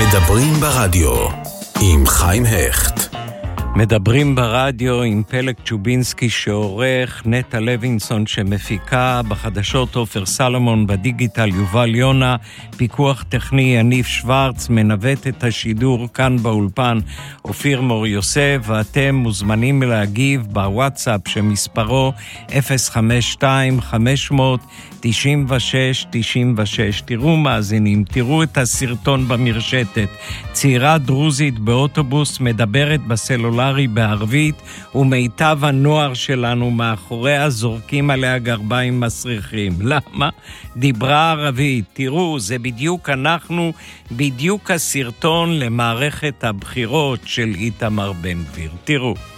מדברים ברדיו עם חיים הכט. מדברים ברדיו עם פלג צ'ובינסקי שעורך, נטע לוינסון שמפיקה, בחדשות עופר סלומון, בדיגיטל יובל יונה, פיקוח טכני יניב שוורץ, מנווט את השידור כאן באולפן אופיר מור יוסף, ואתם מוזמנים להגיב בוואטסאפ שמספרו 052-500-96-96. תראו מאזינים, תראו את הסרטון במרשתת. צעירה דרוזית באוטובוס מדברת בסלולרי בערבית, ומיטב הנוער שלנו מאחוריה זורקים עליה גרביים מסריחים. למה? דיברה ערבית. תראו, זה בדיוק אנחנו, בדיוק הסרטון למערכת הבחירות של איתמר בן גביר. תראו.